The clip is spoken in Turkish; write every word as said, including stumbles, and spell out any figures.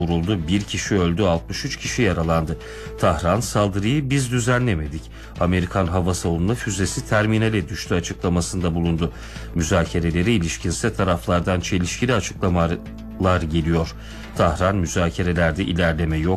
vuruldu, bir kişi öldü, altmış üç kişi yaralandı. Tahran, saldırıyı biz düzenlemedik. Amerikan hava savunma füzesi terminale düştü açıklamasında bulundu. Müzakerelere ilişkinse taraflardan çelişkili açıklamalar geliyor. Tahran, müzakerelerde ilerleme yok,